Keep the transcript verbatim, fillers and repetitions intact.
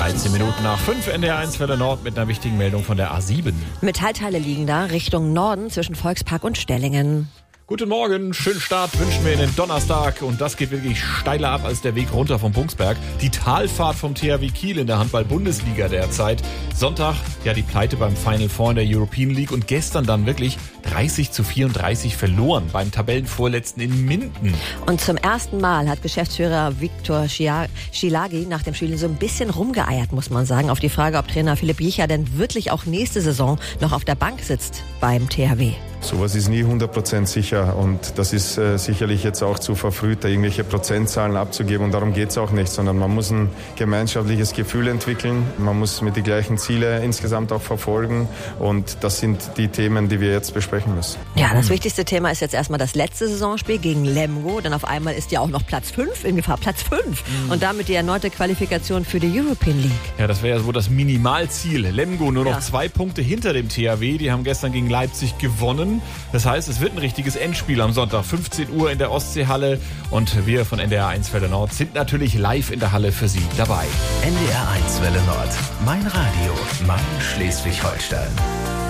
dreizehn Minuten nach fünf, N D R eins Welle Nord mit einer wichtigen Meldung von der A sieben. Metallteile liegen da Richtung Norden zwischen Volkspark und Stellingen. Guten Morgen, schönen Start wünschen wir in den Donnerstag und das geht wirklich steiler ab als der Weg runter vom Bungsberg. Die Talfahrt vom T H W Kiel in der Handball-Bundesliga derzeit. Sonntag, ja die Pleite beim Final Four in der European League und gestern dann wirklich dreißig zu vierunddreißig verloren beim Tabellenvorletzten in Minden. Und zum ersten Mal hat Geschäftsführer Viktor Szilagyi nach dem Spiel so ein bisschen rumgeeiert, muss man sagen, auf die Frage, ob Trainer Philipp Jicha denn wirklich auch nächste Saison noch auf der Bank sitzt beim T H W. Sowas ist nie hundert Prozent sicher und das ist äh, sicherlich jetzt auch zu verfrüht, da irgendwelche Prozentzahlen abzugeben und darum geht es auch nicht, sondern man muss ein gemeinschaftliches Gefühl entwickeln, man muss mit die gleichen Ziele insgesamt auch verfolgen und das sind die Themen, die wir jetzt besprechen müssen. Ja, das wichtigste Thema ist jetzt erstmal das letzte Saisonspiel gegen Lemgo, denn auf einmal ist ja auch noch Platz fünf in Gefahr, Platz fünf mhm. und damit die erneute Qualifikation für die European League. Ja, das wäre ja so das Minimalziel. Lemgo nur noch ja. zwei Punkte hinter dem T H W, die haben gestern gegen Leipzig gewonnen. Das heißt, es wird ein richtiges Endspiel am Sonntag, fünfzehn Uhr in der Ostseehalle. Und wir von N D R eins Welle Nord sind natürlich live in der Halle für Sie dabei. N D R eins Welle Nord. Mein Radio, mein Schleswig-Holstein.